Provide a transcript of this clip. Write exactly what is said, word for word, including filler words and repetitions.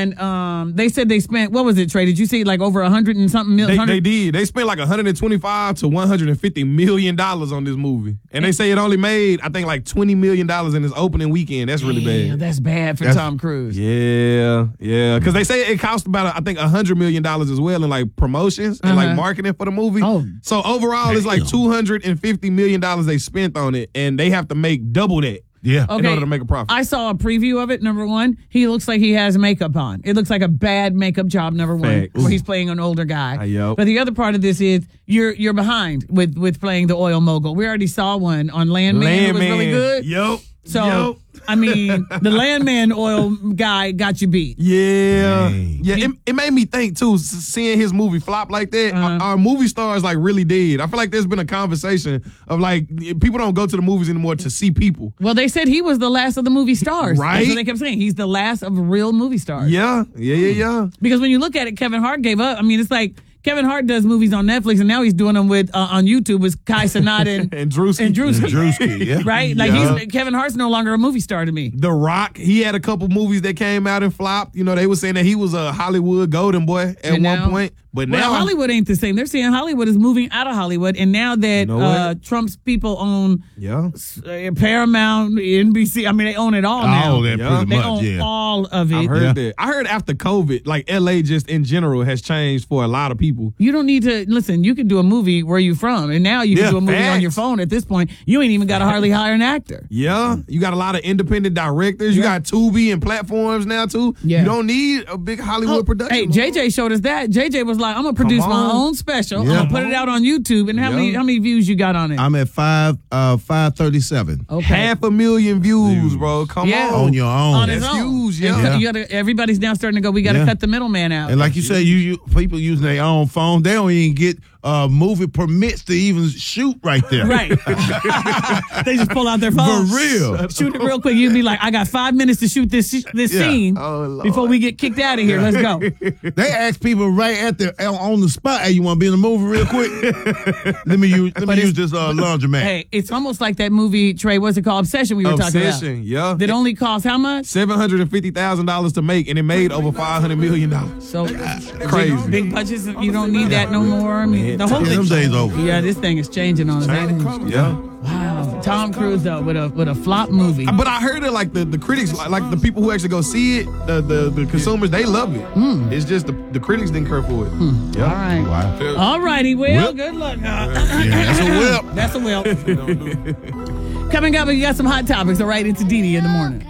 And um, they said they spent, what was it, Trey? Did you see like over a hundred and something million? They, they did. They spent like one hundred twenty-five to one hundred fifty million dollars on this movie. And they say it only made, I think, like twenty million dollars in its opening weekend. That's really yeah, bad. That's bad for that's, Tom Cruise. Yeah, yeah. Because they say it cost about, I think, one hundred million dollars as well in like promotions and uh-huh. like marketing for the movie. Oh. So overall, Damn. It's like two hundred fifty million dollars they spent on it, and they have to make double that. Yeah. Okay. In order to make a profit. I saw a preview of it, number one. He looks like he has makeup on. It looks like a bad makeup job, number one, Facts. where he's playing an older guy. Uh, yep. But the other part of this is you're you're behind with, with playing the oil mogul. We already saw one on Landman. Landman. It was really good. Yep. So, yep. I mean, the Landman oil guy got you beat. Yeah. Dang. Yeah, it, it made me think, too, seeing his movie flop like that, Uh-huh. our, our movie stars, like, really did. I feel like there's been a conversation of, like, people don't go to the movies anymore to see people. Well, they said he was the last of the movie stars. Right. That's what they kept saying. He's the last of real movie stars. Yeah, yeah, yeah, yeah. Because when you look at it, Kevin Hart gave up. I mean, it's like Kevin Hart does movies on Netflix, and now he's doing them with uh, on YouTube with Kai Cenat and And Drewski. And Drewski. Drewski, yeah. Right? Like Yeah. he's Kevin Hart's no longer a movie star to me. The Rock, he had a couple movies that came out and flopped. You know, they were saying that he was a Hollywood golden boy at And one now- point. But Well, now Hollywood ain't the same. They're saying Hollywood is moving out of Hollywood, and now that You know uh, what? Trump's people own Yeah. uh, Paramount, N B C, I mean, they own it all now. All that Yeah. pretty They much, own yeah. all of it. I've heard Yeah. that. I heard after COVID, like L A just in general has changed for a lot of people. You don't need to listen. You can do a movie where you from, and now you can Yeah, do a movie on facts. your phone. At this point, you ain't even got to hardly hire an actor. Yeah, you got a lot of independent directors. You Yeah. got Tubi and platforms now too. Yeah. You don't need a big Hollywood Oh, production. hey, J J showed us that. J J was like, "I'm gonna produce my on. own special. Yeah. I'm gonna put it out on YouTube." And how Yeah. many how many views you got on it? I'm at five uh five thirty seven. Okay, Half a million views, bro. Come Yeah. on. On your own. on his That's own. huge, yeah. And Yeah. You gotta, everybody's now starting to go. We got to Yeah. cut the middleman out. And like you say, you, you people using their own phone, they don't even get uh, movie permits to even shoot right there. Right. They just pull out their For phone. real. Shoot it real quick. You'd be like, I got five minutes to shoot this this Yeah. scene Oh, Lord. before we get kicked out of here. Let's go. They ask people right at the on the spot, "Hey, you want to be in the movie real quick? let me use let But me it's- use this uh, laundromat." Hey, it's almost like that movie, Trey, what's it called? Obsession we were talking Obsession, about. yeah. That only cost how much? Seven hundred and fifty thousand dollars to make, and it made over five hundred million dollars. So Crazy. Big, big budgets, you don't need that no more. I mean, the whole Yeah, them thing. days over. Yeah, this thing is changing on us. ain't it? Yeah. Wow. Tom Cruise though with a with a flop movie. But I heard it like the, the critics, like, like the people who actually go see it, the the, the consumers, they love it. It's just the, the critics didn't care for it. Yeah. All right. Wow. All righty. Well, Whip. good luck. Yeah, that's a whip. That's a whip. Coming up, we got some hot topics. All right, it's Didi in the morning.